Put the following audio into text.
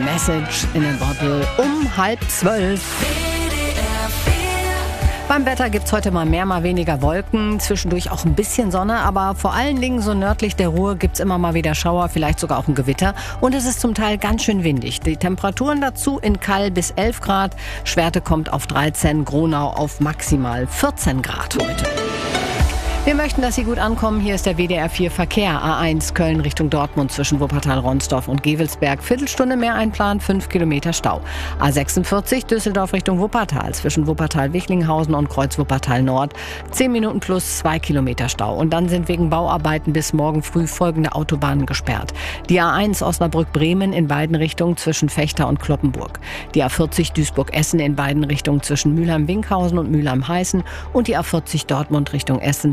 Message in a Bottle um 11:30. Beim Wetter gibt's heute mal mehr, mal weniger Wolken, zwischendurch auch ein bisschen Sonne, aber vor allen Dingen so nördlich der Ruhr gibt's immer mal wieder Schauer, vielleicht sogar auch ein Gewitter. Und es ist zum Teil ganz schön windig. Die Temperaturen dazu in Kall bis 11 Grad, Schwerte kommt auf 13, Gronau auf maximal 14 Grad heute. Wir möchten, dass Sie gut ankommen. Hier ist der WDR 4 Verkehr. A1 Köln Richtung Dortmund zwischen Wuppertal-Ronsdorf und Gevelsberg. Viertelstunde mehr einplanen, 5 Kilometer Stau. A46 Düsseldorf Richtung Wuppertal zwischen Wuppertal-Wichlinghausen und Kreuz-Wuppertal-Nord. 10 Minuten plus 2 Kilometer Stau. Und dann sind wegen Bauarbeiten bis morgen früh folgende Autobahnen gesperrt. Die A1 Osnabrück-Bremen in beiden Richtungen zwischen Vechta und Cloppenburg. Die A40 Duisburg-Essen in beiden Richtungen zwischen Mülheim-Winkhausen und Mülheim-Heißen. Und die A40 Dortmund Richtung Essen